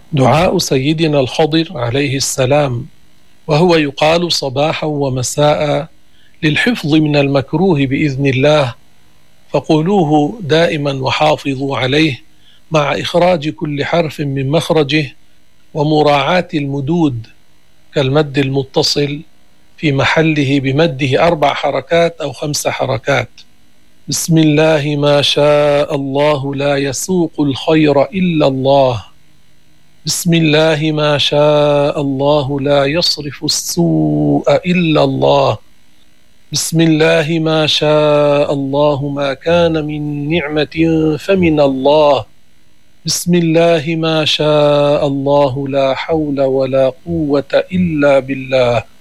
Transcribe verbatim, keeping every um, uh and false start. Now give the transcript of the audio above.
دعاء سيدنا الخضر عليه السلام، وهو يقال صباحا ومساء للحفظ من المكروه بإذن الله، فقولوه دائما وحافظوا عليه مع إخراج كل حرف من مخرجه ومراعاة المدود كالمد المتصل في محله بمده أربع حركات أو خمس حركات. بسم الله ما شاء الله لا يسوق الخير إلا الله. بسم الله ما شاء الله لا يصرف السوء إلا الله. بسم الله ما شاء الله ما كان من نعمة فمن الله. بسم الله ما شاء الله لا حول ولا قوة إلا بالله.